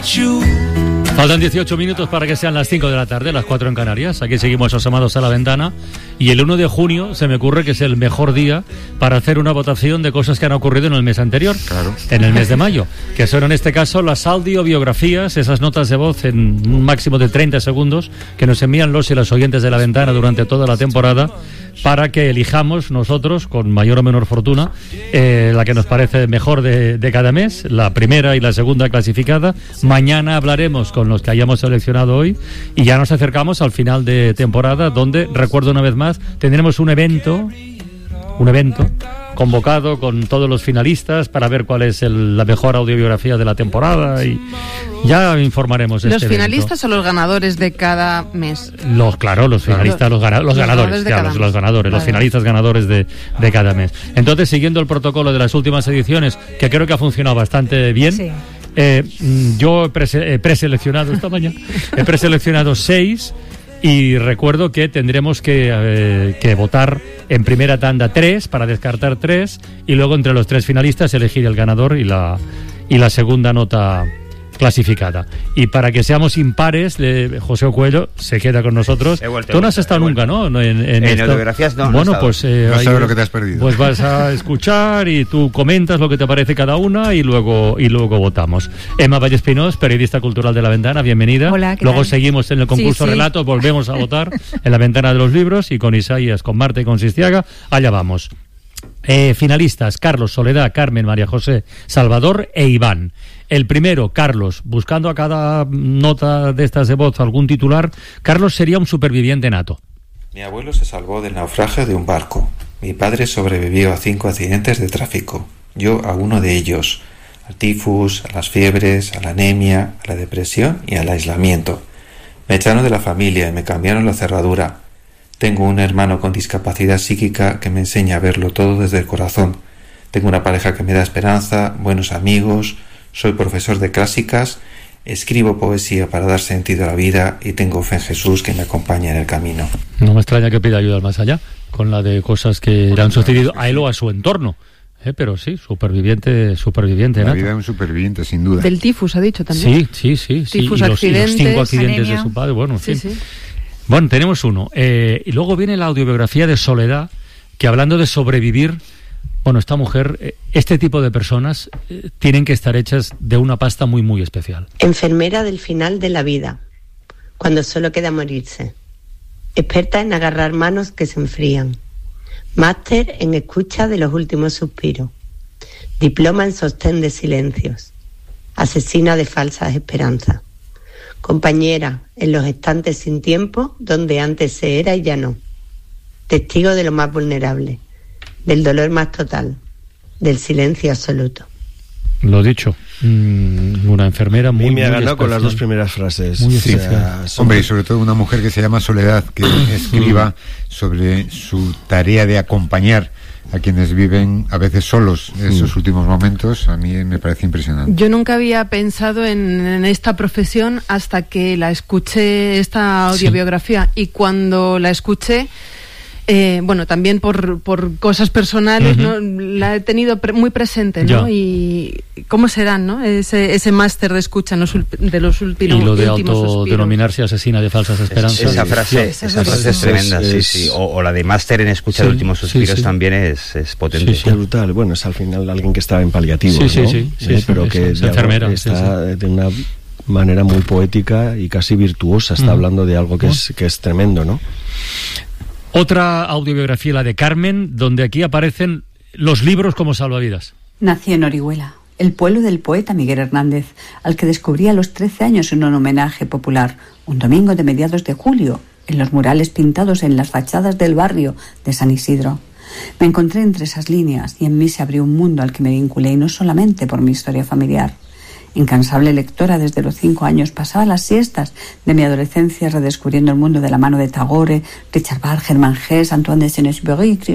Faltan 18 minutos para que sean las 5 de la tarde, las 4 en Canarias. Aquí seguimos asomados a la ventana. Y el 1 de junio se me ocurre que es el mejor día para hacer una votación de cosas que han ocurrido en el mes anterior, claro, en el mes de mayo, que son en este caso las audiobiografías, esas notas de voz en un máximo de 30 segundos que nos envían los y las oyentes de la ventana durante toda la temporada, para que elijamos nosotros, con mayor o menor fortuna, la que nos parece mejor de cada mes, la primera y la segunda clasificada. Mañana hablaremos con los que hayamos seleccionado hoy y ya nos acercamos al final de temporada, donde, recuerdo una vez más, tendremos un evento convocado con todos los finalistas para ver cuál es la mejor audiobiografía de la temporada, y ya informaremos de ¿Los este finalistas evento. O los ganadores de cada mes? Los finalistas, los ganadores, Vale. los finalistas ganadores de cada mes. Entonces, siguiendo el protocolo de las últimas ediciones, que creo que ha funcionado bastante bien, sí. Yo he preseleccionado esta mañana, he preseleccionado 6. Y recuerdo que tendremos que votar en primera tanda 3 para descartar 3, y luego entre los 3 finalistas elegir el ganador y la segunda nota clasificada. Y para que seamos impares, José Cuello se queda con nosotros. Tú no has estado nunca, ¿no? En audiobiografías no. Bueno, no pues no sabes lo que te has perdido. Pues vas a escuchar y tú comentas lo que te parece cada una y luego votamos. Emma Vallespinós, periodista cultural de La Ventana, bienvenida. Hola, ¿qué luego tal? seguimos en el concurso Relatos, volvemos a votar en La Ventana de los Libros, y con Isaías, con Marta y con Sistiaga, allá vamos. Finalistas: Carlos, Soledad, Carmen, María José, Salvador e Iván. El primero, Carlos, buscando a cada nota de estas de voz algún titular. Carlos sería un superviviente nato. Mi abuelo se salvó del naufragio de un barco. Mi padre sobrevivió a 5 accidentes de tráfico. Yo a uno de ellos, al tifus, a las fiebres, a la anemia, a la depresión y al aislamiento. Me echaron de la familia y me cambiaron la cerradura. Tengo un hermano con discapacidad psíquica que me enseña a verlo todo desde el corazón. Tengo una pareja que me da esperanza, buenos amigos, soy profesor de clásicas, escribo poesía para dar sentido a la vida y tengo fe en Jesús que me acompaña en el camino. No me extraña que pida ayuda al más allá, con la de cosas que le han sucedido a él o a su entorno. Pero sí, superviviente La vida de un superviviente, sin duda. Del tifus, ha dicho también. Sí. Tifus, y los 5 accidentes anemia de su padre, bueno, en fin. Sí. Bueno, tenemos uno. Y luego viene la audiobiografía de Soledad, que hablando de sobrevivir, bueno, esta mujer, este tipo de personas tienen que estar hechas de una pasta muy, muy especial. Enfermera del final de la vida, cuando solo queda morirse. Experta en agarrar manos que se enfrían. Máster en escucha de los últimos suspiros. Diploma en sostén de silencios. Asesina de falsas esperanzas. Compañera en los estantes sin tiempo, donde antes se era y ya no. Testigo de lo más vulnerable, del dolor más total, del silencio absoluto. Lo dicho, una enfermera muy, me ha ganado especial, con las 2 primeras frases. Muy Hombre, y sobre todo una mujer que se llama Soledad, que escriba sobre su tarea de acompañar a quienes viven a veces solos esos últimos momentos, a mí me parece impresionante. Yo nunca había pensado en esta profesión hasta que la escuché, esta audiobiografía, y cuando la escuché, bueno, también por cosas personales, ¿no? La he tenido muy presente, ¿no? Y cómo serán, ¿no? Ese máster de escucha de los últimos. Y lo de autodenominarse asesina de falsas esperanzas. Esa frase es tremenda, sí. O la de máster en escucha de últimos suspiros también es potente. Sí. Es brutal. Bueno, es al final alguien que está en paliativos, ¿no? Sí, pero que es enfermera, está de una manera muy poética y casi virtuosa. Está hablando de algo que es tremendo, ¿no? Otra audiobiografía, la de Carmen, donde aquí aparecen los libros como salvavidas. Nací en Orihuela, el pueblo del poeta Miguel Hernández, al que descubrí a los 13 años en un homenaje popular, un domingo de mediados de julio, en los murales pintados en las fachadas del barrio de San Isidro. Me encontré entre esas líneas y en mí se abrió un mundo al que me vinculé, y no solamente por mi historia familiar. Incansable lectora, desde los 5 años pasaba las siestas de mi adolescencia redescubriendo el mundo de la mano de Tagore, Richard Bach, Germán Hesse, Antoine de Saint-Exupéry,